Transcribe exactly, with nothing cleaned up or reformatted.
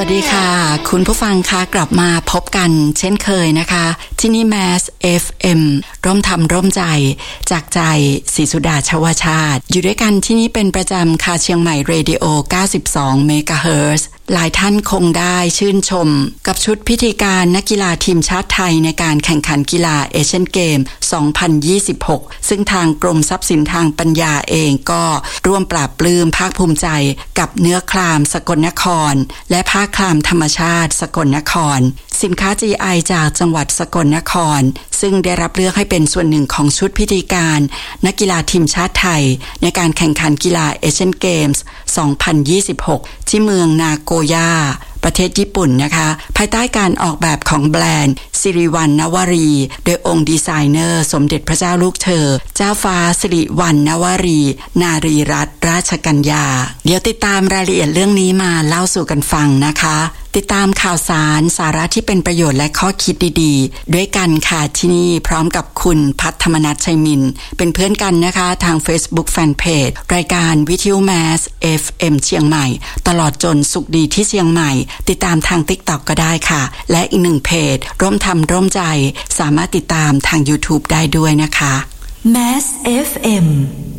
วัสดีค่ะคุณผู้ฟังคะกลับมาพบกันเช่นเคยนะคะที่นี่ Mass เอฟ เอ็ม ร่วมทำร่วมใจจากใจศรีสุดาชวชาติอยู่ด้วยกันที่นี่เป็นประจำค่ะเชียงใหม่เรดิโอเก้าสิบสองเมกะเฮิรตซ์หลายท่านคงได้ชื่นชมกับชุดพิธีการนักกีฬาทีมชาติไทยในการแข่งขันกีฬาเอเชียนเกมสองพันยี่สิบหกซึ่งทางกรมทรัพย์สินทางปัญญาเองก็ร่วมปราบปลื้มภาคภูมิใจกับเนื้อคลามสกลนครและผ้าคลามธรรมชาติสกลนครสินค้า จี ไอ จากจังหวัดสกลนครซึ่งได้รับเลือกให้เป็นส่วนหนึ่งของชุดพิธีการนักกีฬาทีมชาติไทยในการแข่งขันกีฬาเอเชียนเกมส์สองพันยี่สิบหกที่เมืองนาโกย่าประเทศญี่ปุ่นนะคะภายใต้การออกแบบของแบรนด์สิริวัณณวรีโดยองค์ดีไซเนอร์สมเด็จพระเจ้าลูกเธอเจ้าฟ้าสิริวัณณวรีนารีรัตนราชกัญญาเดี๋ยวติดตามรายละเอียดเรื่องนี้มาเล่าสู่กันฟังนะคะติดตามข่าวสารสาระที่เป็นประโยชน์และข้อคิดดีๆด้วยกันค่ะที่นี่พร้อมกับคุณพัฒธรรมนัสชัยมินเป็นเพื่อนกันนะคะทาง Facebook Fanpage รายการวิทยุ Mass เอฟ เอ็ม เชียงใหม่ตลอดจนสุขดีที่เชียงใหม่ติดตามทาง TikTok ก็ได้ค่ะและอีกหนึ่งเพจร่วมทำร่วมใจสามารถติดตามทาง YouTube ได้ด้วยนะคะ Mass เอฟ เอ็ม